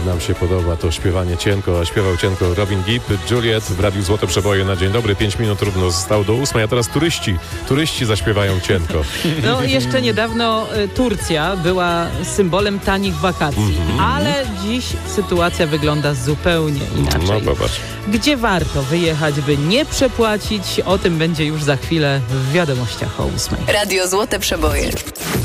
nam się podoba to śpiewanie cienko, a śpiewał cienko Robin Gibb, Juliet w Radiu Złote Przeboje na dzień dobry. 5 minut równo zostało do 8, a teraz turyści zaśpiewają cienko. No jeszcze niedawno Turcja była symbolem tanich wakacji, ale dziś sytuacja wygląda zupełnie inaczej. No popatrz. Gdzie warto wyjechać, by nie przepłacić? O tym będzie już za chwilę w wiadomościach o 8. Radio Złote Przeboje.